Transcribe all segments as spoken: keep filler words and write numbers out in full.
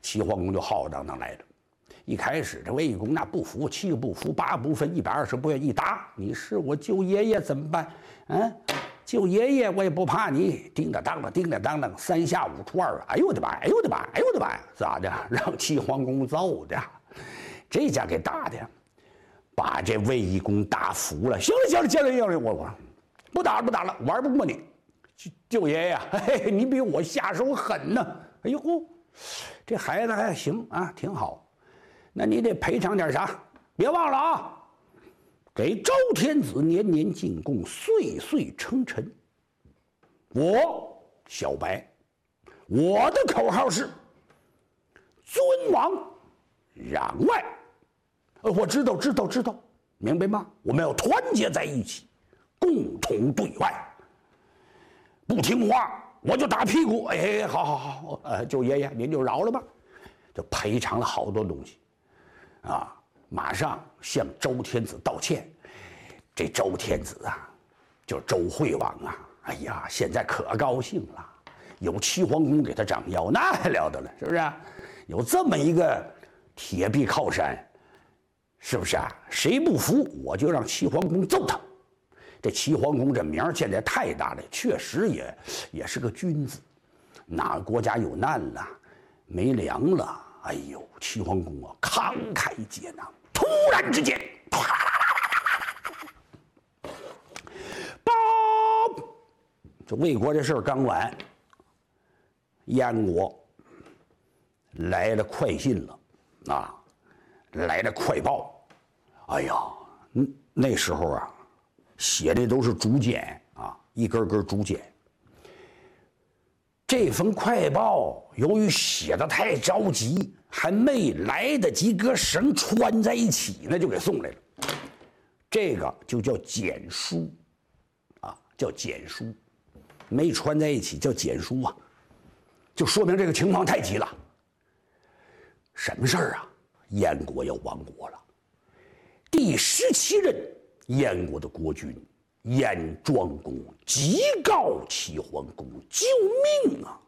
齐桓公就浩浩荡荡来了。一开始这卫懿公那不服，七个不服，八个不忿，一百二十不愿意打。你是我舅爷爷怎么办？嗯，舅爷爷我也不怕你，叮当当当，叮当当当，三下五除二，哎呦我的妈！哎呦我的妈！哎呦我的妈！咋的？让齐桓公揍的，这家给打的，把这卫懿公打服了。行了行了行了行了，我我不打了不打了，玩不过你，舅爷爷，嘿，你比我下手狠呢。哎呦嚯，这孩子还行啊，挺好。那你得赔偿点啥？别忘了啊，给周天子年年进贡，岁岁称臣。我小白，我的口号是尊王攘外。呃，我知道，知道，知道，明白吗？我们要团结在一起，共同对外。不听话，我就打屁股。哎，好好好，呃，舅爷爷您就饶了吧，就赔偿了好多东西。啊，马上向周天子道歉。这周天子啊，就是周惠王啊，哎呀，现在可高兴了，有齐桓公给他掌腰，那还了得了，是不是啊？有这么一个铁壁靠山，是不是啊？谁不服，我就让齐桓公揍他。这齐桓公这名儿现在太大了，确实也也是个君子。哪个国家有难了，没粮了？哎呦，齐桓公啊，慷慨解囊。突然之间，报，这魏国这事儿刚完，燕国来了快信了，啊，来了快报。哎呀，那时候啊，写的都是竹简啊，一根根竹简。这封快报由于写的太着急，还没来得及搁绳穿在一起呢，就给送来了。这个就叫简书，啊，叫简书，没穿在一起叫简书啊，就说明这个情况太急了。什么事儿啊？燕国要亡国了。第十七任燕国的国君燕庄公急告齐桓公救命啊！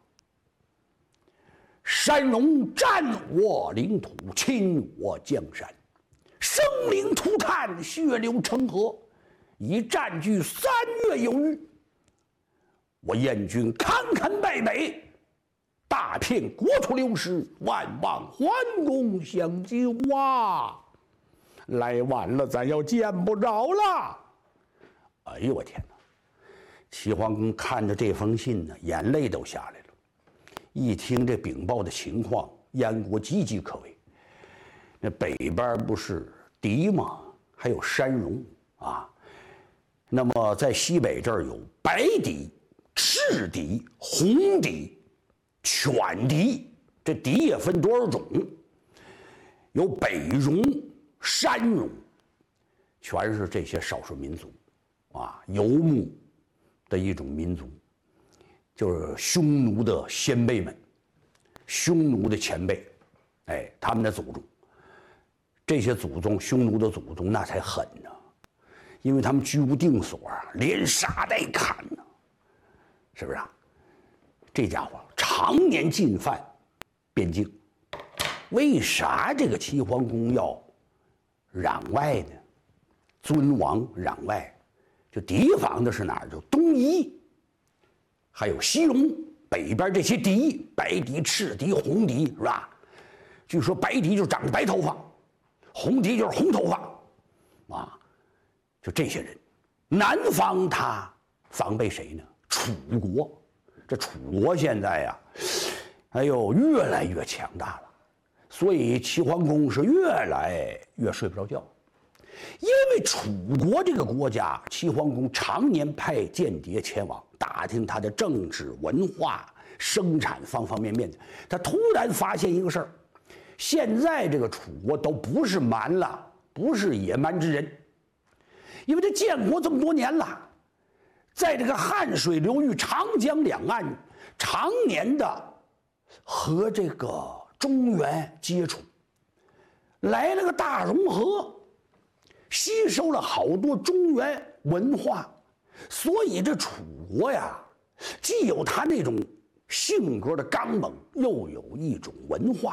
山戎占我领土，侵我江山，生灵涂炭，血流成河，已占据三月有余。我燕军堪堪败北，大片国土流失，万望桓公相救啊！来晚了，咱要见不着了。哎呦我天哪！齐桓公看着这封信呢，眼泪都下来了。一听这禀报的情况，燕国岌岌可危。那北边不是狄吗？还有山戎啊。那么在西北这儿有白狄、赤狄、红狄、犬狄，这狄也分多少种？有北戎、山戎，全是这些少数民族。啊，游牧的一种民族，就是匈奴的先辈们，匈奴的前辈，哎，他们的祖宗，这些祖宗，匈奴的祖宗那才狠呢，因为他们居无定所啊，连杀带砍呢，是不是啊？这家伙常年进犯边境，为啥这个齐桓公要攘外呢？尊王攘外。就提防的是哪儿？就东夷，还有西戎北边这些狄，白狄、赤狄、红狄，是吧？据说白狄就长着白头发，红狄就是红头发，啊，就这些人。南方他防备谁呢？楚国。这楚国现在呀，哎呦，越来越强大了，所以齐桓公是越来越睡不着觉。因为楚国这个国家，齐桓公常年派间谍前往打听他的政治、文化、生产方方面面的。他突然发现一个事儿：现在这个楚国都不是蛮了，不是野蛮之人，因为他建国这么多年了，在这个汉水流域、长江两岸，常年的和这个中原接触，来了个大融合。吸收了好多中原文化，所以这楚国呀，既有他那种性格的刚猛，又有一种文化